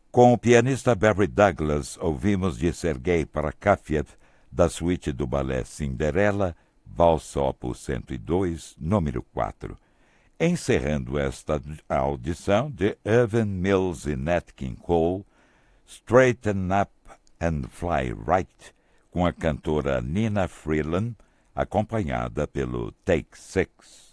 Com o pianista Barry Douglas, ouvimos de Sergei Prokofiev, da suíte do balé Cinderela, Valsa Opus 102, número 4. Encerrando esta audição de Irving Mills e Nat King Cole, Straighten Up and Fly Right, com a cantora Nina Freeland, acompanhada pelo Take Six.